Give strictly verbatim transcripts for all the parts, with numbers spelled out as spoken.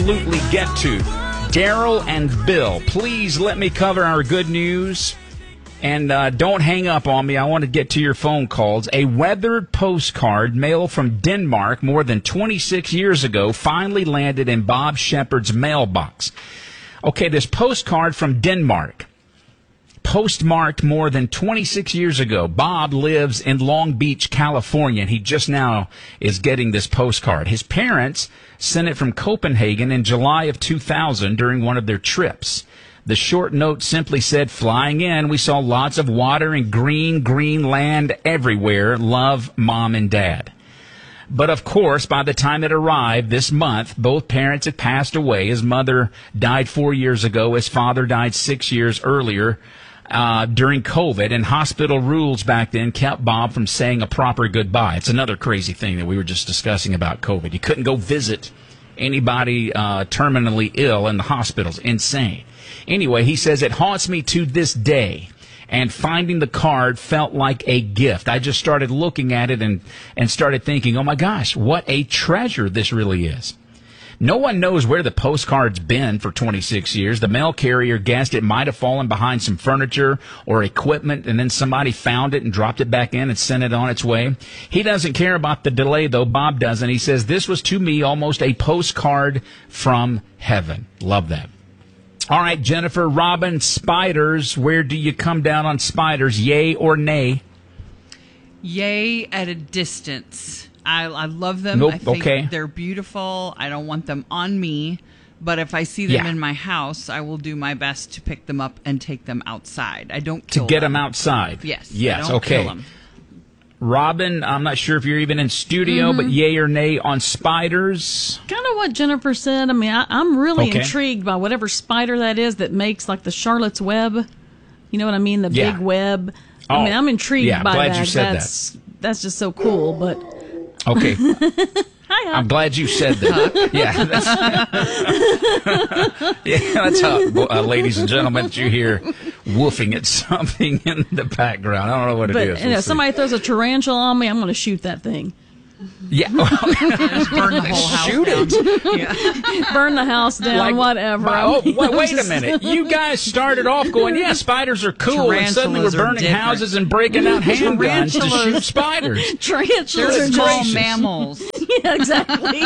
absolutely get to. Daryl and Bill, please let me cover our good news. And uh, don't hang up on me. I want to get to your phone calls. A weathered postcard mailed from Denmark more than twenty-six years ago finally landed in Bob Shepard's mailbox. Okay, this postcard from Denmark, postmarked more than twenty-six years ago. Bob lives in Long Beach, California, and he just now is getting this postcard. His parents sent it from Copenhagen in July of two thousand during one of their trips. The short note simply said, "Flying in, we saw lots of water and green, green land everywhere. Love, Mom and Dad." But, of course, by the time it arrived this month, both parents had passed away. His mother died four years ago. His father died six years earlier uh, during COVID, and hospital rules back then kept Bob from saying a proper goodbye. It's another crazy thing that we were just discussing about COVID. You couldn't go visit anybody uh, terminally ill in the hospitals. Insane. Anyway, he says, "It haunts me to this day, and finding the card felt like a gift. I just started looking at it and, and started thinking, oh my gosh, what a treasure this really is." No one knows where the postcard's been for twenty-six years. The mail carrier guessed it might have fallen behind some furniture or equipment, and then somebody found it and dropped it back in and sent it on its way. He doesn't care about the delay, though. Bob doesn't. He says, "This was to me almost a postcard from heaven." Love that. All right, Jennifer, Robin, spiders. Where do you come down on spiders? Yay or nay? Yay at a distance. I, I love them. Nope, I think okay. they're beautiful. I don't want them on me. But if I see them Yeah. in my house, I will do my best to pick them up and take them outside. I don't kill To get them. them outside? Yes. Yes, I don't okay. kill them. Robin, I'm not sure if you're even in studio, Mm-hmm. but yay or nay on spiders? Kind of what Jennifer said. I mean, I, I'm really Okay. intrigued by whatever spider that is that makes like the Charlotte's Web. You know what I mean? The Yeah. big web. Oh, I mean, I'm intrigued yeah, by glad that. you said that's that's just so cool. But Okay. hi, I'm glad you said that. Yeah, that's, yeah, that's how, uh, ladies and gentlemen, that you hear woofing at something in the background. I don't know what it but is. you know, We'll if see. somebody throws a tarantula on me, I'm going to shoot that thing. Yeah. Just burn the whole house Shoot down. it. Yeah. Burn the house down, Like, whatever. my- I oh, mean, wait, I'm wait a just- minute. You guys started off going, yeah, spiders are cool, and suddenly we're Tarantulas are burning different. houses and breaking out handguns to Tarantulas. shoot spiders. Tarantulas They're are small gracious. mammals. yeah, exactly.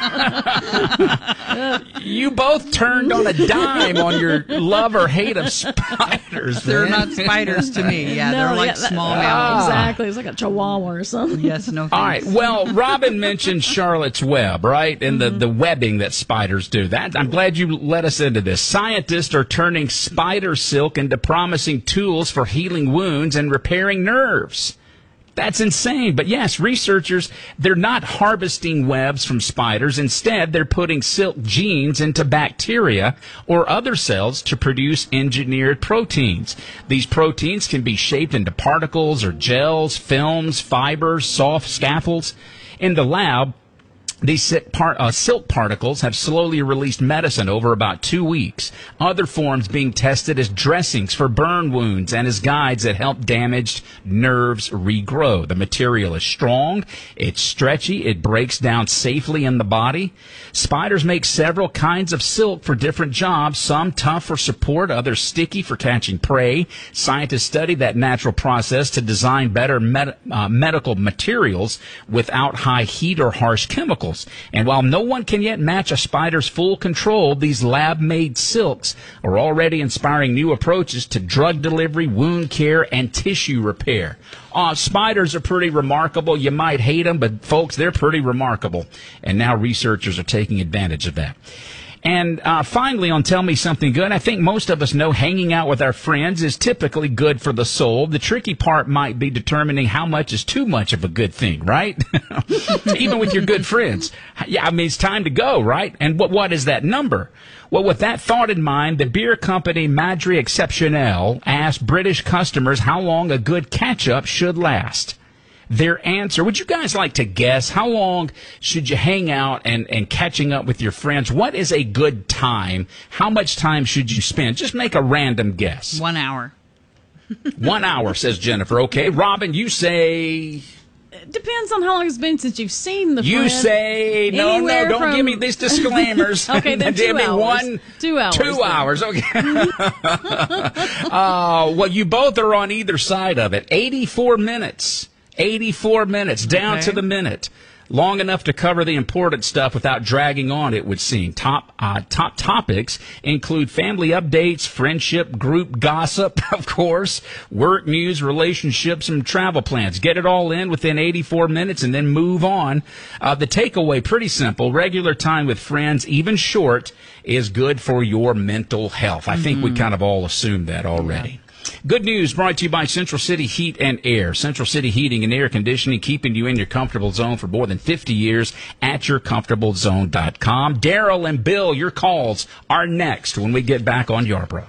You both turned on a dime on your love or hate of spiders. They're man. not spiders to me. Yeah, No, they're like yeah, that- small Ah. mammals. Exactly. It's like a chihuahua or something. Yes, no thanks. All right. Well, Robin mentioned Charlotte's Web, right? And the, the webbing that spiders do. That I'm glad you let us into this. Scientists are turning spider silk into promising tools for healing wounds and repairing nerves. That's insane. But yes, researchers, they're not harvesting webs from spiders. Instead, they're putting silk genes into bacteria or other cells to produce engineered proteins. These proteins can be shaped into particles or gels, films, fibers, soft scaffolds. In the lab, these silk, par- uh, silk particles have slowly released medicine over about two weeks. Other forms being tested as dressings for burn wounds and as guides that help damaged nerves regrow. The material is strong, it's stretchy, it breaks down safely in the body. Spiders make several kinds of silk for different jobs, some tough for support, others sticky for catching prey. Scientists study that natural process to design better med- uh, medical materials without high heat or harsh chemicals. And while no one can yet match a spider's full control, these lab-made silks are already inspiring new approaches to drug delivery, wound care, and tissue repair. Uh, spiders are pretty remarkable. You might hate them, but folks, they're pretty remarkable. And now researchers are taking advantage of that. And uh, finally, on Tell Me Something Good, I think most of us know hanging out with our friends is typically good for the soul. The tricky part might be determining how much is too much of a good thing, right? Even with your good friends. Yeah, I mean, it's time to go, right? And what what is that number? Well, with that thought in mind, the beer company Madri Exceptionnel asked British customers how long a good catch-up should last. Their answer, would you guys like to guess how long should you hang out and, and catching up with your friends? What is a good time? How much time should you spend? Just make a random guess. One hour. One hour, says Jennifer. Okay. Robin, you say... it depends on how long it's been since you've seen the You friend. say, no, Anywhere no, don't from- give me these disclaimers. Okay, then two Give me hours. one, Two hours, Two then. hours, okay. uh, well, you both are on either side of it. eighty-four minutes. eighty-four minutes, down Okay. to the minute. Long enough to cover the important stuff without dragging on, it would seem. Top uh, top topics include family updates, friendship, group gossip, of course, work news, relationships, and travel plans. Get it all in within eighty-four minutes and then move on. Uh, the takeaway, pretty simple. Regular time with friends, even short, is good for your mental health. I think we kind of all assumed that already. Good news brought to you by Central City Heat and Air. Central City Heating and Air Conditioning, keeping you in your comfortable zone for more than fifty years at your comfortable zone dot com. Daryl and Bill, your calls are next when we get back on Yarborough.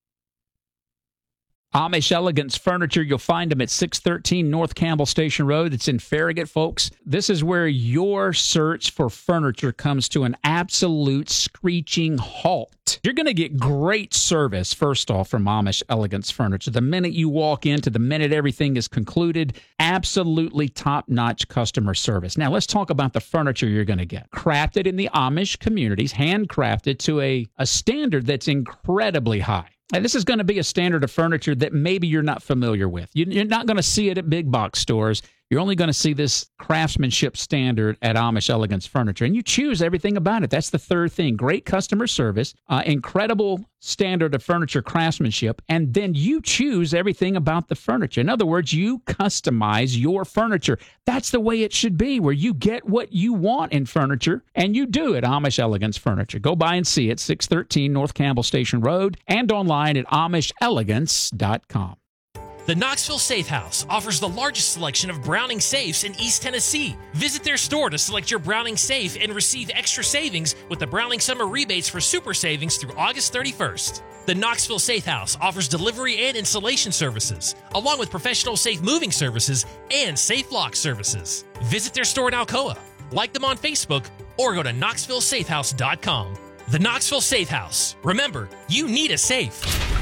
Amish Elegance Furniture, you'll find them at six thirteen North Campbell Station Road. It's in Farragut, folks. This is where your search for furniture comes to an absolute screeching halt. You're going to get great service, first off, from Amish Elegance Furniture. The minute you walk in to the minute everything is concluded, absolutely top-notch customer service. Now, let's talk about the furniture you're going to get. Crafted in the Amish communities, handcrafted to a, a standard that's incredibly high. And this is going to be a standard of furniture that maybe you're not familiar with. You're not going to see it at big box stores. You're only going to see this craftsmanship standard at Amish Elegance Furniture. And you choose everything about it. That's the third thing. Great customer service, uh, incredible standard of furniture craftsmanship, and then you choose everything about the furniture. In other words, you customize your furniture. That's the way it should be, where you get what you want in furniture, and you do at Amish Elegance Furniture. Go by and see it, six thirteen North Campbell Station Road, and online at amish elegance dot com. The Knoxville Safe House offers the largest selection of Browning safes in East Tennessee. Visit their store to select your Browning safe and receive extra savings with the Browning Summer Rebates for Super Savings through August thirty-first. The Knoxville Safe House offers delivery and installation services, along with professional safe moving services and safe lock services. Visit their store in Alcoa, like them on Facebook, or go to knoxville safe house dot com. The Knoxville Safe House. Remember, you need a safe.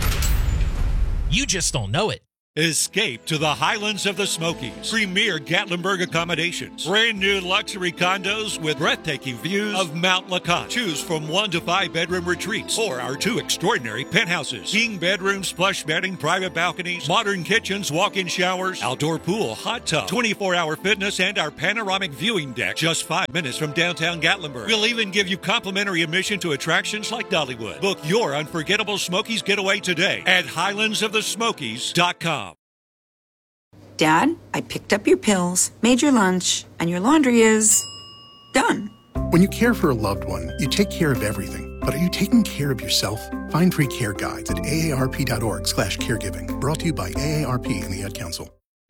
You just don't know it. Escape to the Highlands of the Smokies. Premier Gatlinburg accommodations. Brand new luxury condos with breathtaking views of Mount LeConte. Choose from one to five bedroom retreats or our two extraordinary penthouses. King bedrooms, plush bedding, private balconies, modern kitchens, walk-in showers, outdoor pool, hot tub, twenty-four hour fitness, and our panoramic viewing deck just five minutes from downtown Gatlinburg. We'll even give you complimentary admission to attractions like Dollywood. Book your unforgettable Smokies getaway today at highlands of the smokies dot com. Dad, I picked up your pills, made your lunch, and your laundry is done. When you care for a loved one, you take care of everything. But are you taking care of yourself? Find free care guides at A A R P dot org slash caregiving. Brought to you by A A R P and the Ad Council.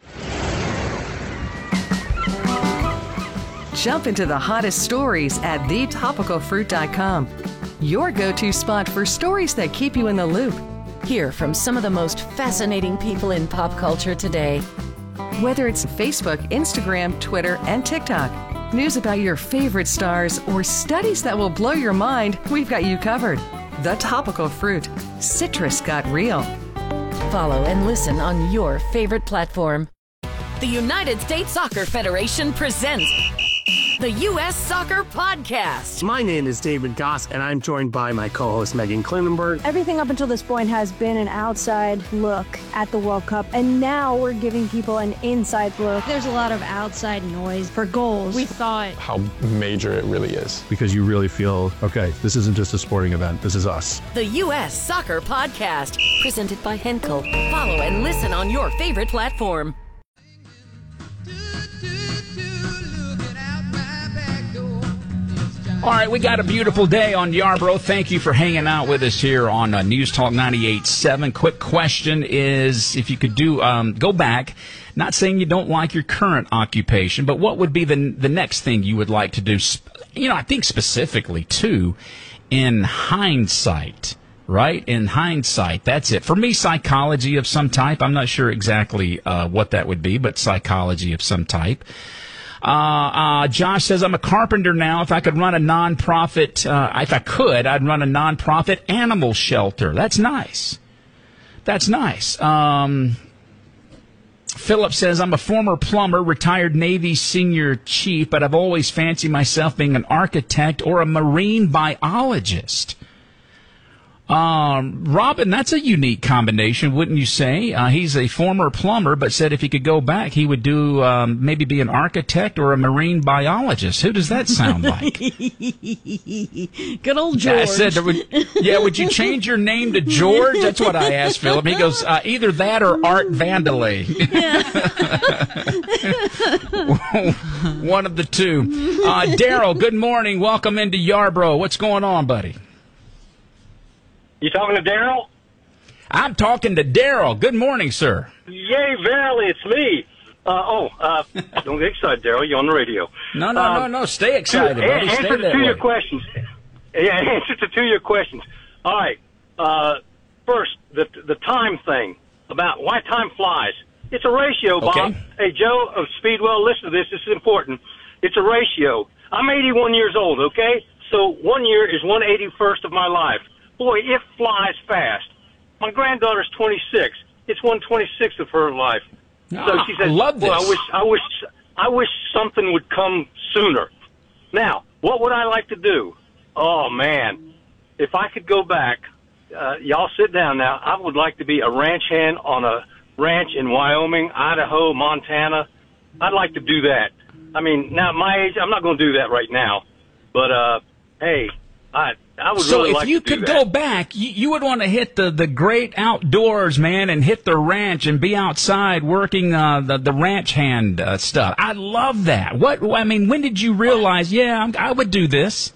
Jump into the hottest stories at the topical fruit dot com. Your go-to spot for stories that keep you in the loop. Hear from some of the most fascinating people in pop culture today. Whether it's Facebook, Instagram, Twitter, and TikTok, news about your favorite stars, or studies that will blow your mind, we've got you covered. The Topical Fruit. Citrus got real. Follow and listen on your favorite platform. The United States Soccer Federation presents the U S Soccer Podcast. My name is David Goss, and I'm joined by my co-host Megan Klinenberg. Everything up until this point has been an outside look at the World Cup, and now we're giving people an inside look. There's a lot of outside noise for goals. We thought how major it really is. Because you really feel, okay, this isn't just a sporting event, this is us. The U S Soccer Podcast, presented by Henkel. Follow and listen on your favorite platform. All right, we got a beautiful day on Yarborough. Thank you for hanging out with us here on uh, News Talk ninety-eight point seven. Quick question is, if you could do um, go back, not saying you don't like your current occupation, but what would be the the next thing you would like to do? You know, I think specifically, too, in hindsight, right? In hindsight, that's it. For me, psychology of some type. I'm not sure exactly uh, what that would be, but psychology of some type. Uh, uh, Josh says, I'm a carpenter now. If I could run a nonprofit, uh, if I could, I'd run a nonprofit animal shelter. That's nice. That's nice. Um, Philip says, I'm a former plumber, retired Navy senior chief, but I've always fancied myself being an architect or a marine biologist. Um, Robin, that's a unique combination, wouldn't you say? Uh, he's a former plumber, but said if he could go back, he would do um, maybe be an architect or a marine biologist. Who does that sound like? Good old George. I said, would, yeah, would you change your name to George? That's what I asked Philip. He goes, uh, either that or Art Vandelay. One of the two. Uh, Daryl, good morning. Welcome into Yarborough. What's going on, buddy? You talking to Daryl? I'm talking to Daryl. Good morning, sir. Yay, verily, it's me. Uh, oh, uh, don't get excited, Daryl. You're on the radio. No, no, um, no, no. Stay excited, buddy. Answer Stay to that two of way. your questions. Yeah, answer to two of your questions. All right. Uh, first, the the time thing about why time flies. It's a ratio, Bob. Okay. Hey, Joe of Speedwell, listen to this. This is important. It's a ratio. I'm eighty-one years old, okay? So one year is one eighty-first of my life. Boy, it flies fast. My granddaughter's twenty-six. It's one twenty-sixth of her life. Ah, so she says, I love this. Well, I wish, I wish, I wish something would come sooner. Now, what would I like to do? Oh man, if I could go back, uh, y'all sit down now. I would like to be a ranch hand on a ranch in Wyoming, Idaho, Montana. I'd like to do that. I mean, now at my age, I'm not going to do that right now. But uh, hey, I. I would so really if like you to do could that. go back, you, you would want to hit the, the great outdoors, man, and hit the ranch and be outside working uh, the the ranch hand uh, stuff. I love that. What I mean, when did you realize? Yeah, I'm, I would do this.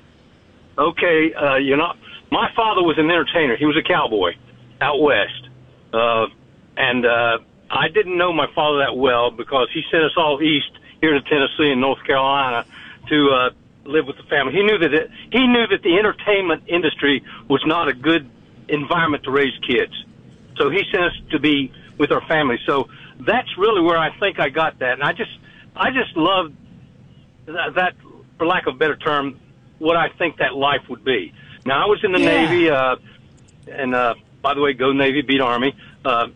Okay, uh, you know, my father was an entertainer. He was a cowboy out west, uh, and uh, I didn't know my father that well because he sent us all east here to Tennessee and North Carolina to. Uh, live with the family. He knew that it, he knew that the entertainment industry was not a good environment to raise kids. So he sent us to be with our family. So that's really where I think I got that. And I just, I just love that, that, for lack of a better term, what I think that life would be. Now I was in the Yeah. Navy, uh, and, uh, by the way, go Navy, beat Army. Uh,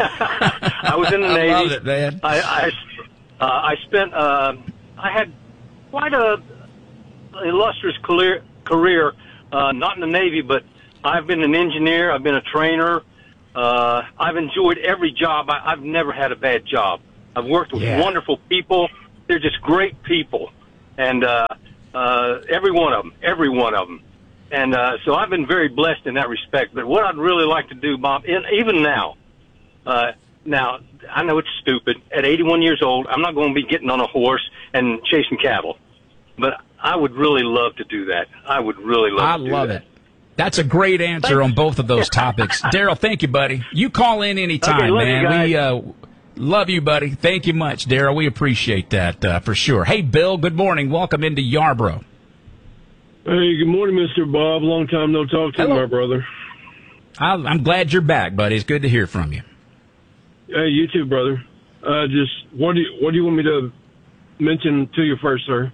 I was in the I Navy. love it, man. I, I, uh, I spent, uh, I had quite a, illustrious career, career uh, not in the Navy, but I've been an engineer. I've been a trainer. Uh, I've enjoyed every job. I, I've never had a bad job. I've worked with Yeah. wonderful people. They're just great people, and uh, uh, every one of them, every one of them. And uh, so I've been very blessed in that respect. But what I'd really like to do, Bob, and even now, uh, now I know it's stupid. At eighty-one years old, I'm not going to be getting on a horse and chasing cattle, but I would really love to do that. I would really love I to do love that. it. That's a great answer on both of those topics. Daryl, thank you, buddy. You call in anytime, Okay, love man. you guys. We uh, love you, buddy. Thank you much, Daryl. We appreciate that uh, for sure. Hey, Bill, good morning. Welcome into Yarborough. Hey, good morning, Mister Bob. Long time no talk to you, Hello. my brother. I, I'm glad you're back, buddy. It's good to hear from you. Hey, you too, brother. Uh, just what do you, what do you want me to mention to you first, sir?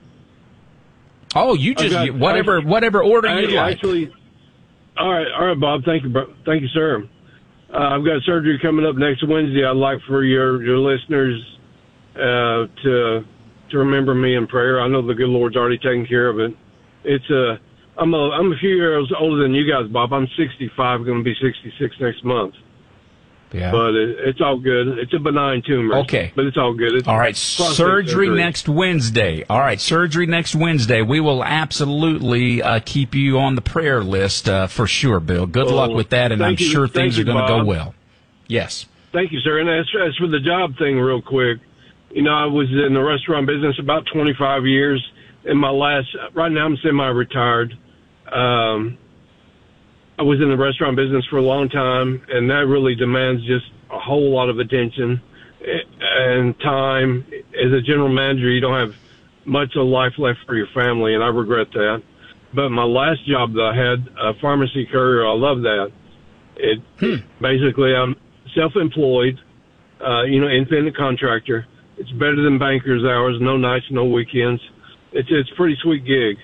Oh, you just I've got- whatever I- whatever order I- you like. Actually, all right, all right, Bob. Thank you, bro. Thank you, sir. Uh, I've got surgery coming up next Wednesday. I'd like for your your listeners uh, to to remember me in prayer. I know the good Lord's already taken care of it. It's a I'm a I'm a few years older than you guys, Bob. I'm sixty-five, going to be sixty-six next month. Yeah. But it, it's all good. It's a benign tumor. Okay. But it's all good. It's All right, prostate surgery next Wednesday. All right, surgery next Wednesday. We will absolutely uh, keep you on the prayer list uh, for sure, Bill. Good Oh, luck with that, and I'm thank you- sure thank things you, are going to go Bob. well. Yes. Thank you, sir. And as, as for the job thing, real quick, you know, I was in the restaurant business about twenty-five years. In my last, right now I'm semi-retired. Um, I was in the restaurant business for a long time, and that really demands just a whole lot of attention and time. As a general manager, you don't have much of life left for your family, and I regret that. But my last job that I had, a pharmacy courier, I love that. It basically, I'm self-employed, uh, you know, independent contractor. It's better than banker's hours, no nights, no weekends. It's it's a pretty sweet gig.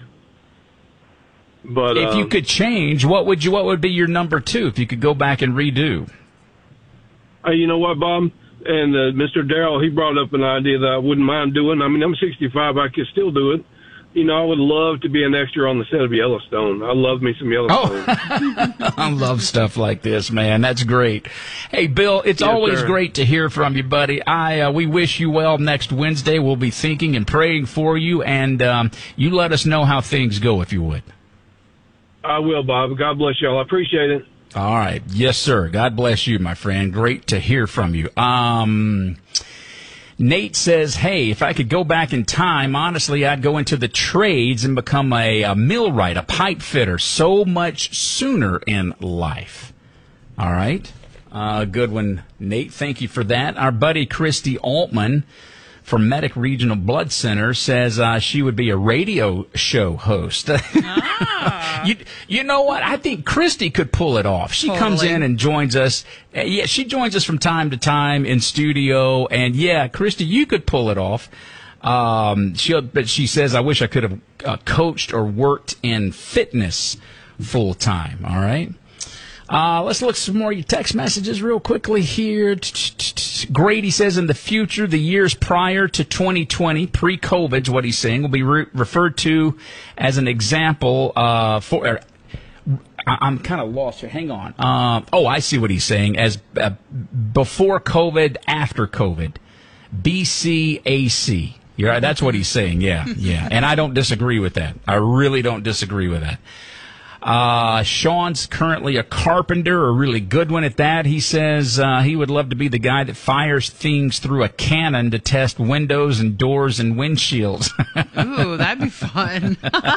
But If you um, could change, what would you? What would be your number two if you could go back and redo? Uh, you know what, Bob? And uh, Mister Darrell, he brought up an idea that I wouldn't mind doing. I mean, I'm sixty-five. I could still do it. You know, I would love to be an extra on the set of Yellowstone. I love me some Yellowstone. Oh. I love stuff like this, man. That's great. Hey, Bill, it's Yes, always sir. great to hear from you, buddy. I uh, we wish you well next Wednesday. We'll be thinking and praying for you, and um, you let us know how things go, if you would. I will, Bob. God bless y'all. I appreciate it. All right. Yes, sir. God bless you, my friend. Great to hear from you. Um, Nate says, hey, if I could go back in time, honestly, I'd go into the trades and become a, a millwright, a pipe fitter, so much sooner in life. All right. Uh, good one, Nate. Thank you for that. Our buddy Christy Altman from Medic Regional Blood Center says uh, she would be a radio show host. Ah. you, you know what? I think Christy could pull it off. She Totally. comes in and joins us. Uh, yeah, she joins us from time to time in studio. And, yeah, Christy, you could pull it off. Um, she, but she says, I wish I could have uh, coached or worked in fitness full time. All right. Uh, let's look at some more of your text messages real quickly here. Grady says in the future, the years prior to twenty twenty, pre-COVID, is what he's saying, will be re- referred to as an example uh, for... Er, I- I'm kind of lost here. Hang on. Um, oh, I see what he's saying. As uh, before COVID, after COVID. B C A C. You're right. That's what he's saying. Yeah, yeah. And I don't disagree with that. I really don't disagree with that. Uh, Sean's currently a carpenter, a really good one at that. He says uh, he would love to be the guy that fires things through a cannon to test windows and doors and windshields. Ooh, that'd be fun.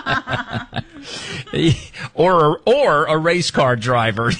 or or a race car driver.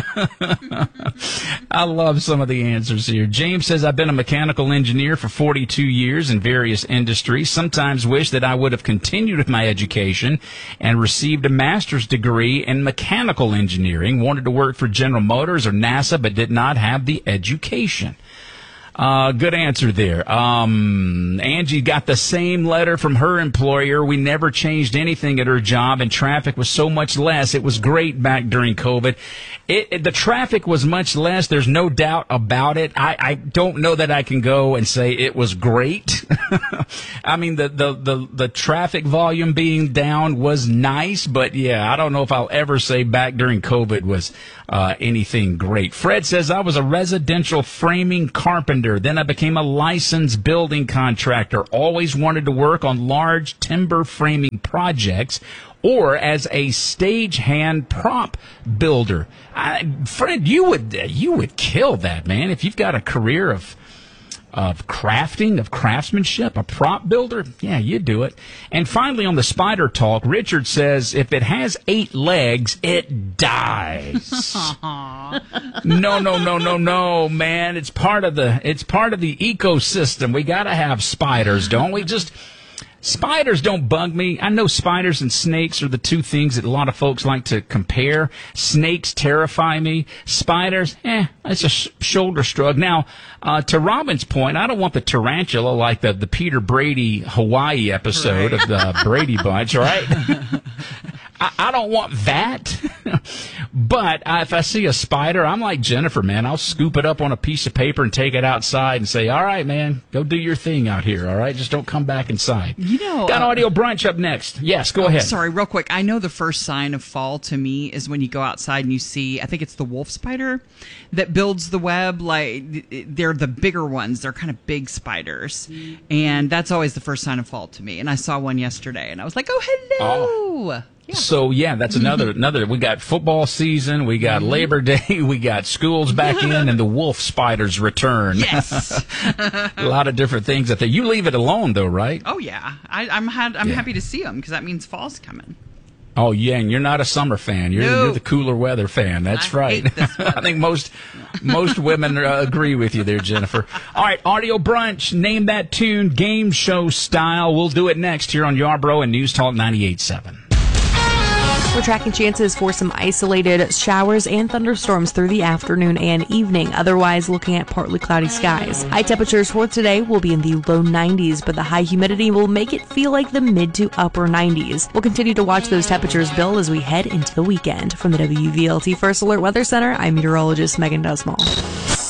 I love some of the answers here. James says, I've been a mechanical engineer for forty-two years in various industries. Sometimes wish that I would have continued with my education and received a master's degree in mechanical engineering. Wanted to work for General Motors or NASA, but did not have the education. Uh, good answer there. Um, Angie got the same letter from her employer. We never changed anything at her job, and traffic was so much less. It was great back during COVID. It, it, the traffic was much less. There's no doubt about it. I, I don't know that I can go and say it was great. I mean, the, the, the, the traffic volume being down was nice, but yeah, I don't know if I'll ever say back during COVID was uh, anything great. Fred says, I was a residential framing carpenter. Then I became a licensed building contractor. Always wanted to work on large timber framing projects or as a stagehand prop builder. I, Fred, you would you would kill that, man. If you've got a career of of crafting, of craftsmanship, a prop builder, yeah, you do it. And finally, on the spider talk, Richard says, if it has eight legs, it dies. no, no, no, no, no, man. It's part of the it's part of the ecosystem. We got to have spiders, don't we? Just spiders don't bug me. I know spiders and snakes are the two things that a lot of folks like to compare. Snakes terrify me. Spiders, eh, it's a sh- shoulder shrug. Now, uh, to Robin's point, I don't want the tarantula like the, the Peter Brady Hawaii episode right. of the Brady Bunch, right? I, I don't want that. But uh, if I see a spider, I'm like Jennifer, man. I'll scoop it up on a piece of paper and take it outside and say, all right, man, go do your thing out here, all right? Just don't come back inside. You know, Got uh, audio brunch up next. Yes, go oh, ahead. Sorry, real quick. I know the first sign of fall to me is when you go outside and you see, I think it's the wolf spider that builds the web. Like, they're the bigger ones. They're kind of big spiders. And that's always the first sign of fall to me. And I saw one yesterday, and I was like, oh, hello. Oh. Yeah. So, yeah, that's another, another, we got football season, we got Labor Day, we got schools back in, and the wolf spiders return. Yes. A lot of different things out there. You leave it alone, though, right? Oh, yeah. I, I'm, had, I'm yeah. happy to see them because that means fall's coming. Oh, yeah, and you're not a summer fan. You're, no. you're the cooler weather fan. That's I right. Hate this weather. I think most most women uh, agree with you there, Jennifer. All right, audio brunch. Name that tune, game show style. We'll do it next here on Yarborough and News Talk ninety-eight point seven. We're tracking chances for some isolated showers and thunderstorms through the afternoon and evening. Otherwise, looking at partly cloudy skies. High temperatures for today will be in the low nineties, but the high humidity will make it feel like the mid to upper nineties. We'll continue to watch those temperatures build as we head into the weekend. From the W V L T First Alert Weather Center, I'm meteorologist Megan Desmall.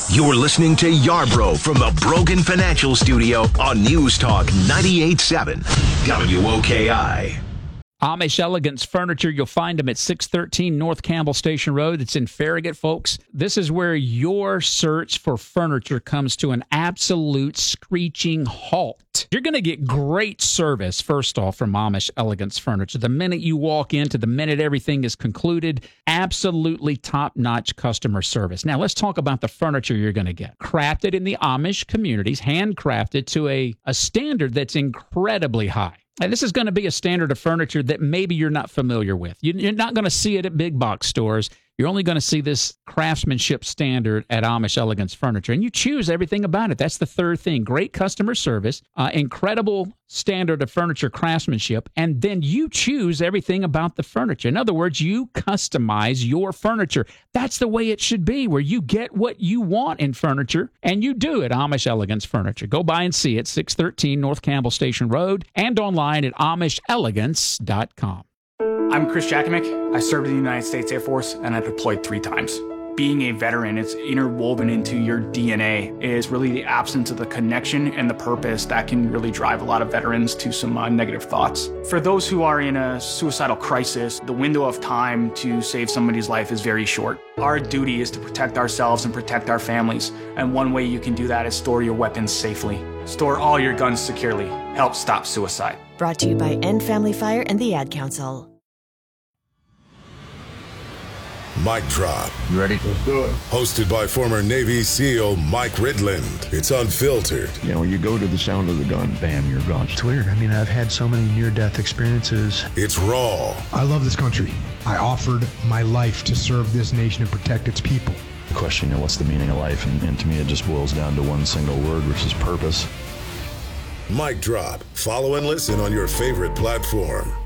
You're listening to Yarbrough from the Brogan Financial Studio on News Talk ninety-eight point seven W O K I. Amish Elegance Furniture, you'll find them at six thirteen North Campbell Station Road. It's in Farragut, folks. This is where your search for furniture comes to an absolute screeching halt. You're going to get great service, first off, from Amish Elegance Furniture. The minute you walk in to the minute everything is concluded, absolutely top-notch customer service. Now, let's talk about the furniture you're going to get. Crafted in the Amish communities, handcrafted to a, a standard that's incredibly high. And this is going to be a standard of furniture that maybe you're not familiar with. You're not going to see it at big box stores. You're only going to see this craftsmanship standard at Amish Elegance Furniture. And you choose everything about it. That's the third thing. Great customer service, uh, incredible standard of furniture craftsmanship, and then you choose everything about the furniture. In other words, you customize your furniture. That's the way it should be, where you get what you want in furniture, and you do at Amish Elegance Furniture. Go by and see it, six thirteen North Campbell Station Road, and online at amish elegance dot com. I'm Chris Jakimick. I served in the United States Air Force, and I deployed three times. Being a veteran, it's interwoven into your D N A. It is really the absence of the connection and the purpose that can really drive a lot of veterans to some uh, negative thoughts. For those who are in a suicidal crisis, the window of time to save somebody's life is very short. Our duty is to protect ourselves and protect our families, and one way you can do that is store your weapons safely. Store all your guns securely. Help stop suicide. Brought to you by End Family Fire and the Ad Council. Mic Drop. You ready? Let's do it. Hosted by former Navy SEAL Mike Ridland. It's unfiltered. You know, you go to the sound of the gun, bam, you're gone. It's weird. I mean, I've had so many near-death experiences. It's raw. I love this country. I offered my life to serve this nation and protect its people. The question, you know, what's the meaning of life? And, and to me, it just boils down to one single word, which is purpose. Mic Drop. Follow and listen on your favorite platform.